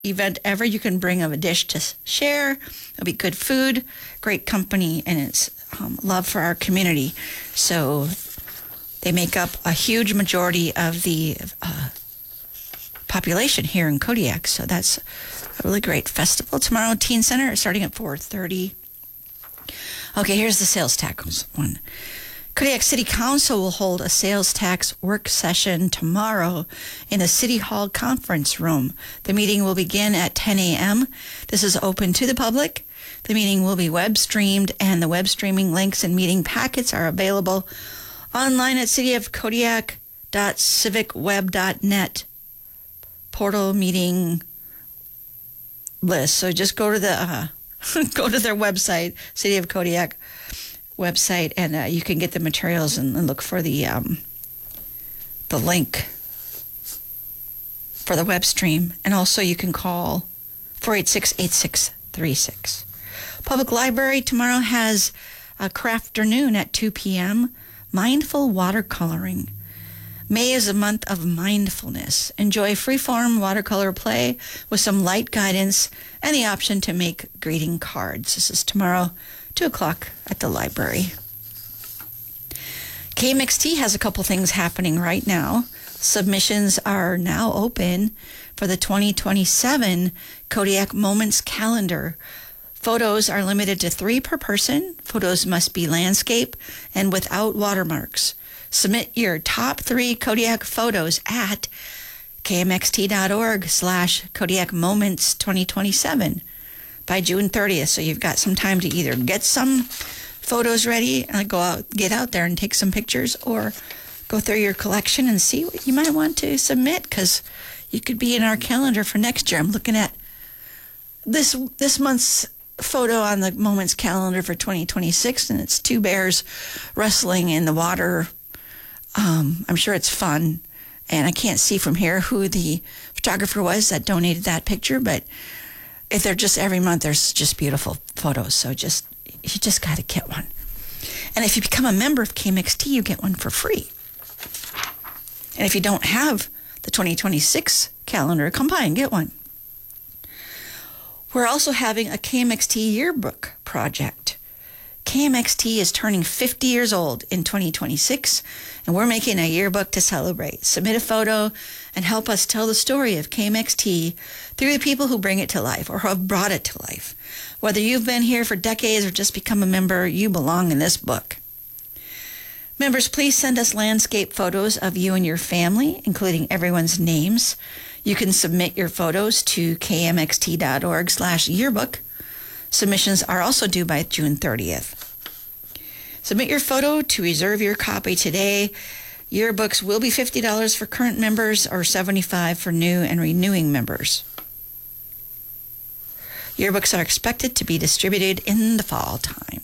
event ever. You can bring a dish to share. It'll be good food, great company, and it's love for our community. So they make up a huge majority of the population here in Kodiak. So that's a really great festival. Tomorrow, Teen Center, starting at 4:30. Okay, here's the sales tax one. Kodiak City Council will hold a sales tax work session tomorrow in the City Hall conference room. The meeting will begin at 10 a.m. This is open to the public. The meeting will be web streamed, and the web streaming links and meeting packets are available online at cityofkodiak.civicweb.net portal meeting list. So just go to the go to their website, City of Kodiak website, and you can get the materials and look for the link for the web stream. And also you can call 486-8636. Public Library tomorrow has a crafternoon at 2 p.m. Mindful watercoloring. May is a month of mindfulness. Enjoy freeform watercolor play with some light guidance and the option to make greeting cards. This is tomorrow, 2 o'clock at the library. KMXT has a couple things happening right now. Submissions are now open for the 2027 Kodiak Moments calendar. Photos are limited to 3 per person. Photos must be landscape and without watermarks. Submit your top 3 Kodiak photos at kmxt.org/Kodiak Moments 2027 by June 30th. So you've got some time to either get some photos ready and get out there and take some pictures, or go through your collection and see what you might want to submit, because you could be in our calendar for next year. I'm looking at this month's photo on the Moments calendar for 2026, and it's 2 bears wrestling in the water. I'm sure it's fun, and I can't see from here who the photographer was that donated that picture, but if they're just every month, there's just beautiful photos. So you just got to get one. And if you become a member of KMXT, you get one for free. And if you don't have the 2026 calendar, come by and get one. We're also having a KMXT yearbook project. KMXT is turning 50 years old in 2026, and we're making a yearbook to celebrate. Submit a photo and help us tell the story of KMXT through the people who bring it to life or who have brought it to life. Whether you've been here for decades or just become a member, you belong in this book. Members, please send us landscape photos of you and your family, including everyone's names. You can submit your photos to kmxt.org/yearbook. Submissions are also due by June 30th. Submit your photo to reserve your copy today. Yearbooks will be $50 for current members or $75 for new and renewing members. Yearbooks are expected to be distributed in the fall time.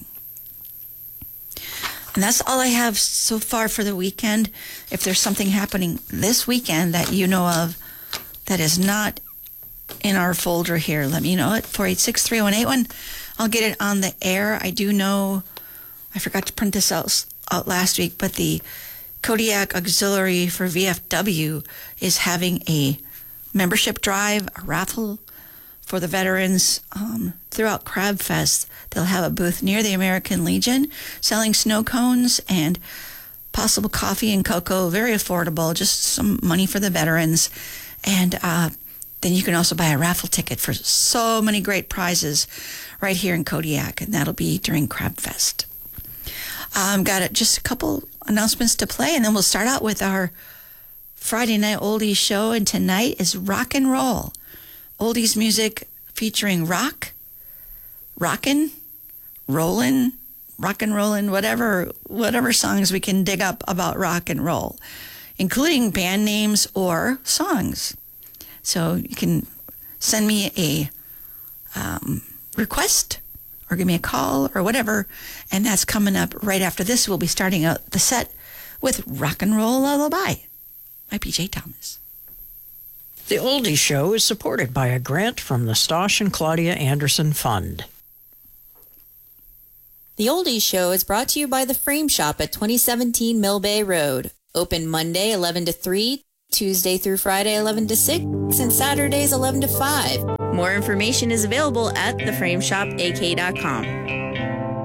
And that's all I have so far for the weekend. If there's something happening this weekend that you know of that is not in our folder here, let me know at 486-3181. I'll get it on the air. I do know, I forgot to print this out last week, but the Kodiak Auxiliary for VFW is having a membership drive, a raffle for the veterans throughout Crab Fest. They'll have a booth near the American Legion selling snow cones and possible coffee and cocoa, very affordable, just some money for the veterans. And then you can also buy a raffle ticket for so many great prizes right here in Kodiak, and that'll be during Crab Fest. Got just a couple announcements to play, and then we'll start out with our Friday night oldies show, and tonight is rock and roll. Oldies music featuring rockin', rollin', whatever songs we can dig up about rock and roll, including band names or songs. So you can send me a request or give me a call or whatever, and that's coming up right after this. We'll be starting out the set with Rock and Roll Lullaby by PJ Thomas. The Oldies Show is supported by a grant from the Stosh and Claudia Anderson Fund. The Oldies Show is brought to you by the Frame Shop at 2017 Mill Bay Road. Open Monday 11 to 3, Tuesday through Friday 11 to 6 and Saturdays 11 to 5. More information is available at theframeshopak.com.